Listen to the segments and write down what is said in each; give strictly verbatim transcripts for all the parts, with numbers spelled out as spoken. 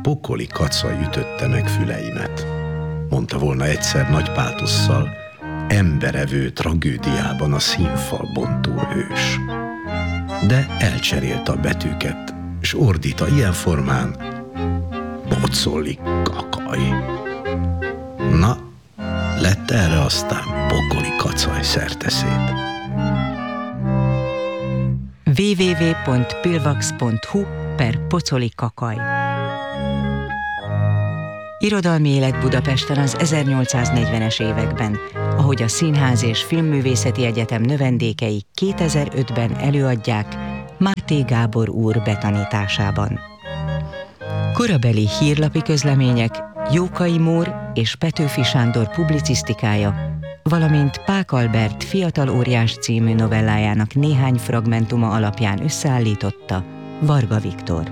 pokoli kacaj ütötte meg füleimet. Mondta volna egyszer nagy pátosszal, emberevő tragédiában a színfal bontó hős. De elcserélte a betűket, s ordít a ilyen formán, pocoli kakaj. Na, lett erre aztán pokoli kacaj szerteszét. www pont pilvax pont hu per pocoli kakaj. Irodalmi élet Budapesten az ezernyolcszáznegyvenes években, ahogy a Színház és Filmművészeti Egyetem növendékei kétezer-ötben előadják Máté Gábor úr betanításában. Korabeli hírlapi közlemények, Jókai Mór és Petőfi Sándor publicisztikája, valamint Pák Albert Fiatal óriás című novellájának néhány fragmentuma alapján összeállította Varga Viktor.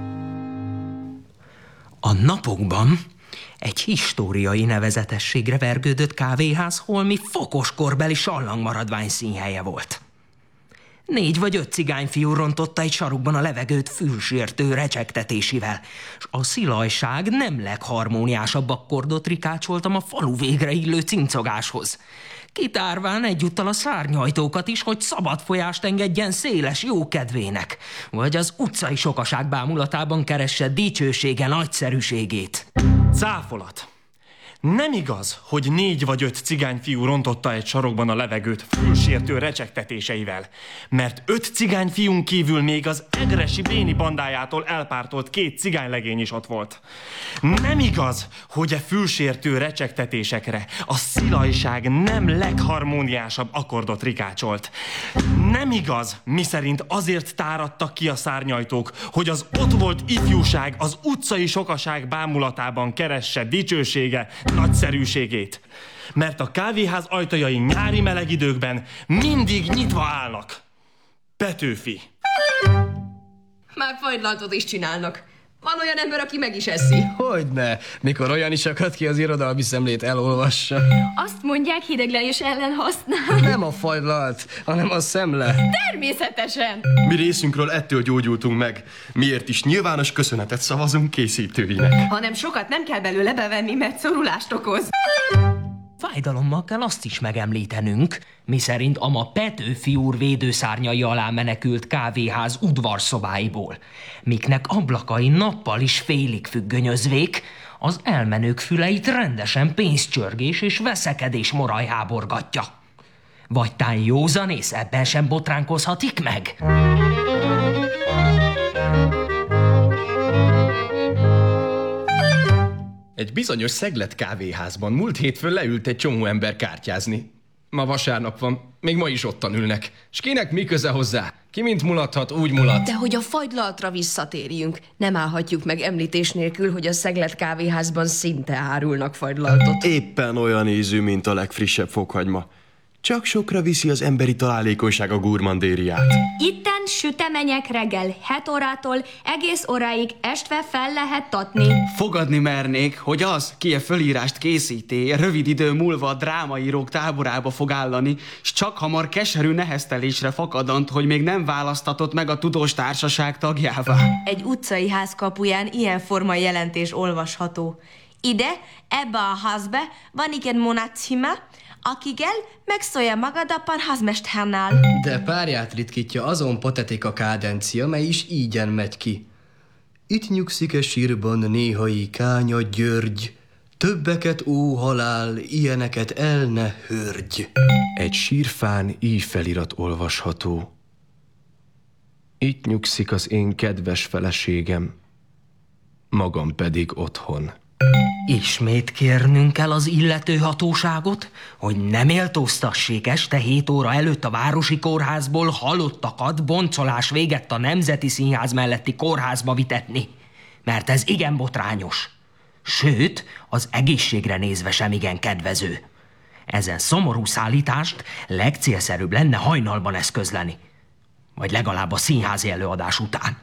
A napokban egy históriai nevezetességre vergődött kávéház holmi fokoskorbeli sallangmaradvány színhelye volt. Négy vagy öt cigányfiú rontotta egy sarokban a levegőt fülsértő recsegtetésével, s a szilajság nem legharmóniásabb akkordot rikácsoltam a falu végre illő cincogáshoz. Kitárván egyúttal a szárnyajtókat is, hogy szabad folyást engedjen széles jókedvének, vagy az utcai sokaság bámulatában keresse dicsősége nagyszerűségét. Cáfolat! Nem igaz, hogy négy vagy öt cigányfiú rontotta egy sarokban a levegőt fülsértő recsegtetéseivel, mert öt cigányfiún kívül még az egresi Béni bandájától elpártolt két cigánylegény is ott volt. Nem igaz, hogy a fülsértő recsegtetésekre a szilajság nem legharmóniásabb akkordot rikácsolt. Nem igaz, miszerint azért táradtak ki a szárnyajtók, hogy az ott volt ifjúság az utcai sokaság bámulatában keresse dicsősége, nagyszerűségét. Mert a kávéház ajtajai nyári meleg időkben mindig nyitva állnak. Petőfi. Már fagylaltot is csinálnak. Van olyan ember, aki meg is eszi. Hogyne, mikor olyan is akad ki az irodalmi szemlét elolvassa. Azt mondják, hideglelés ellen használ. Nem a fagylalt, hanem a szemle. Természetesen. Mi részünkről ettől gyógyultunk meg. Miért is nyilvános köszönetet szavazunk készítőinek. Hanem sokat nem kell belőle bevenni, mert szorulást okoz. Fájdalommal kell azt is megemlítenünk, miszerint ama Petőfi úr védőszárnyai alá menekült kávéház udvarszobáiból, miknek ablakai nappal is félig függönyözvék, az elmenők füleit rendesen pénzcsörgés és veszekedés moraj háborgatja. Vagy tán józanész ebben sem botránkozhatik meg? Egy bizonyos Szeglet kávéházban múlt hétfőn leült egy csomó ember kártyázni. Ma vasárnap van, még ma is ottan ülnek. S kinek mi köze hozzá? Ki mint mulathat, úgy mulat. De hogy a fagylaltra visszatérjünk, nem állhatjuk meg említés nélkül, hogy a Szeglet kávéházban szinte árulnak fagylaltot. Éppen olyan ízű, mint a legfrissebb fokhagyma. Csak sokra viszi az emberi találékonyság a gurmandériát. Itten sütemények reggel hét órától egész óráig estve fel lehet tatni. Fogadni mernék, hogy az, ki a fölírást készíti, rövid idő múlva a drámaírók táborába fog állani, s csak hamar keserű neheztelésre fakadant, hogy még nem választatott meg a tudós társaság tagjává. Egy utcai ház kapuján ilyen forma jelentés olvasható. Ide, ebbe a házbe van igen monátszima, akikkel megszólja magad a panházmesternál. De párját ritkítja azon patetika kádencia, mely is ígyen megy ki. Itt nyugszik-e sírban néhai Kánya György, többeket ó halál, ilyeneket el ne hörgy. Egy sírfán így felirat olvasható. Itt nyugszik az én kedves feleségem, magam pedig otthon. Ismét kérnünk kell az illető hatóságot, hogy ne méltóztassék este hét óra előtt a városi kórházból halottakat boncolás végett a Nemzeti Színház melletti kórházba vitetni, mert ez igen botrányos. Sőt, az egészségre nézve sem igen kedvező. Ezen szomorú szállítást legcélszerűbb lenne hajnalban eszközleni, vagy legalább a színházi előadás után.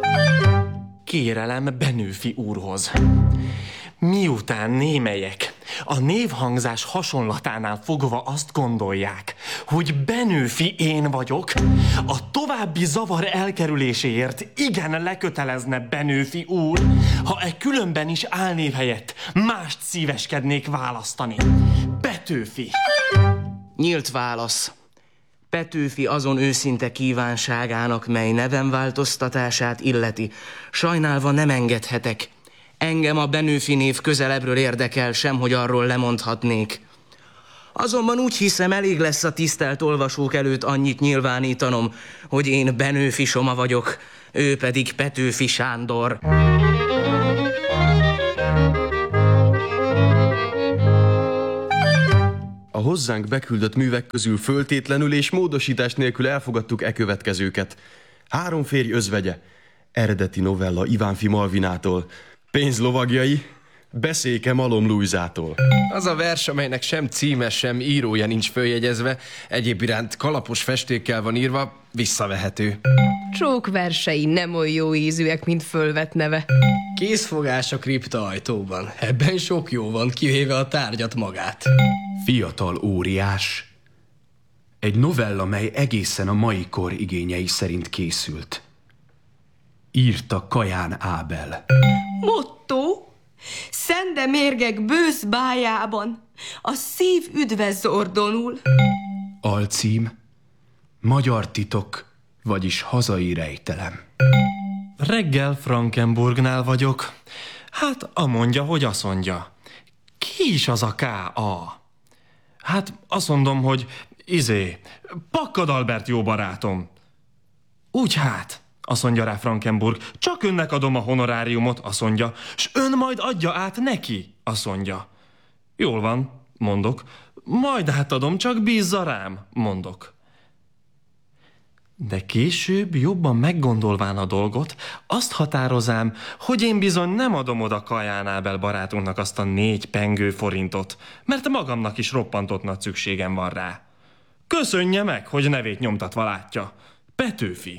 Kérelem Benőfi úrhoz. Miután némelyek A névhangzás hasonlatánál fogva azt gondolják, hogy Benőfi én vagyok, a további zavar elkerüléséért igen lekötelezne Benőfi úr, ha e különben is álnév helyett mást szíveskednék választani. Petőfi. Nyílt válasz. Petőfi azon őszinte kívánságának, mely nevem változtatását illeti, sajnálva nem engedhetek. Engem a Benőfi név közelebbről érdekel, sem, hogy arról lemondhatnék. Azonban úgy hiszem, elég lesz a tisztelt olvasók előtt annyit nyilvánítanom, hogy én Benőfi Soma vagyok, ő pedig Petőfi Sándor. A hozzánk beküldött művek közül föltétlenül és módosítás nélkül elfogadtuk e következőket. Három férj özvegye, eredeti novella Ivánfi Malvinától, pénzlovagjai, beszéke Malom Lujzától. Az a vers, amelynek sem címe, sem írója nincs följegyezve, egyéb iránt kalapos festékkel van írva, visszavehető. Csók versei nem olyan jó ízűek, mint fölvett neve. Készfogás a kripta ajtóban. Ebben sok jó van, kivéve a tárgyat magát. Fiatal óriás. Egy novella, mely egészen a mai kor igényei szerint készült. Írta Kaján Ábel. Motto? Szende mérgek bősz bájában, a szív üdve zordonul. Alcím: Magyar titok, vagyis hazai rejtelem. Reggel Frankenburgnál vagyok. Hát amondja, hogy azt mondja. Ki is az a ká á? Hát azt mondom, hogy izé, Pakkad Albert jó barátom. Úgy hát, azt mondja rá Frankenburg, csak önnek adom a honoráriumot, azt mondja, s ön majd adja át neki, azt mondja. Jól van, mondok, majd átadom, csak bízza rám, mondok. De később, jobban meggondolván a dolgot, azt határozám, hogy én bizony nem adom oda Kaján Ábel barátunknak azt a négy pengő forintot, mert magamnak is roppantott nagy szükségem van rá. Köszönje meg, hogy nevét nyomtatva látja. Petőfi.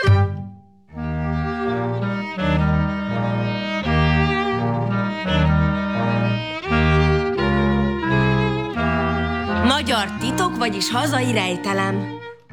Magyar titok, vagyis hazai rejtelem.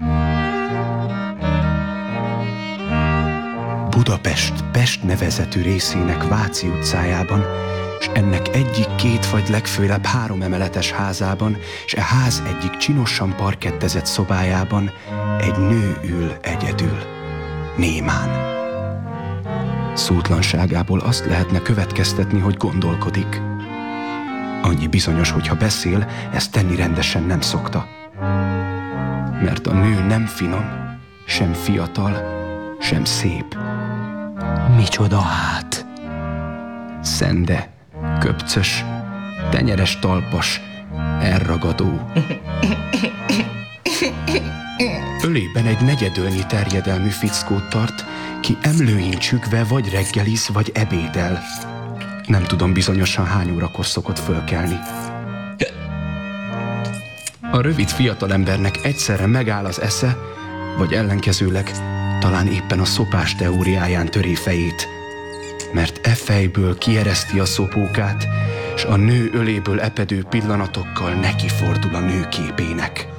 Budapest Pest nevezetű részének Váci utcájában, s ennek egyik két vagy legfőlebb három emeletes házában, s e ház egyik csinosan parkettezett szobájában egy nő ül egyedül, némán. Szótlanságából azt lehetne következtetni, hogy gondolkodik. Annyi bizonyos, hogy ha beszél, ezt tenni rendesen nem szokta. Mert a nő nem finom, sem fiatal, sem szép. Micsoda hát? Szende, köpcös, tenyeres talpas, elragadó. Ölében egy negyedölnyi terjedelmű fickót tart, ki emlőin csüggve vagy reggeliz, vagy ebédel. Nem tudom bizonyosan hány órakor szokott fölkelni. A rövid fiatalembernek egyszerre megáll az esze, vagy ellenkezőleg talán éppen a szopás teóriáján töri fejét, mert e fejből kiereszti a szopókát, s a nő öléből epedő pillanatokkal nekifordul a nő képének.